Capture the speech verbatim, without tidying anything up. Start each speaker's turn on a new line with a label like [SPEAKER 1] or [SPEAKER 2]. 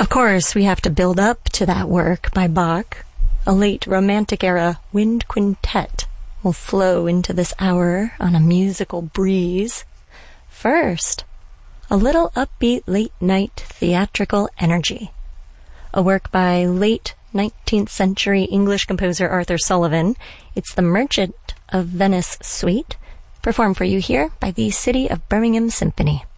[SPEAKER 1] Of course, we have to build up to that work by Bach. A late Romantic-era wind quintet will flow into this hour on a musical breeze. First, a little upbeat late-night theatrical energy. A work by late nineteenth century English composer Arthur Sullivan. It's the Merchant of Venice Suite, performed for you here by the City of Birmingham Symphony.